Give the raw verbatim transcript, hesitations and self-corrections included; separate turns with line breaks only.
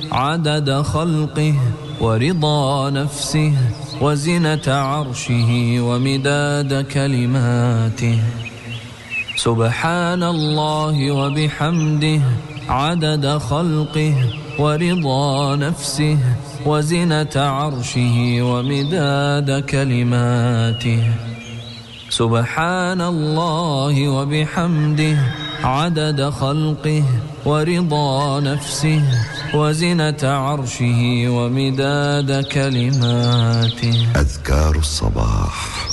عدد خلقه ورضا نفسه وزنة عرشه ومداد كلماته. سبحان الله وبحمده عدد خلقه ورضا نفسه وزنة عرشه ومداد كلماته. سبحان الله وبحمده عدد خلقه ورضا نفسه وزنة عرشه ومداد كلماته.
أذكار الصباح.